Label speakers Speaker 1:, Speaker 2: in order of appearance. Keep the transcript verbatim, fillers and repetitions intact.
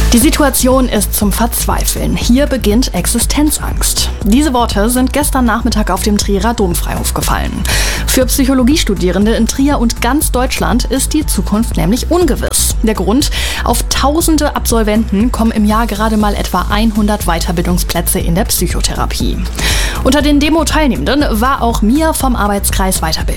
Speaker 1: Die Situation ist zum Verzweifeln. Hier beginnt Existenzangst. Diese Worte sind gestern Nachmittag auf dem Trierer Domfreihof gefallen. Für Psychologiestudierende in Trier und ganz Deutschland ist die Zukunft nämlich ungewiss. Der Grund: Auf tausende Absolventen kommen im Jahr gerade mal etwa hundert Weiterbildungsplätze in der Psychotherapie. Unter den Demo-Teilnehmenden war auch Mia vom Arbeitskreis Weiterbildung.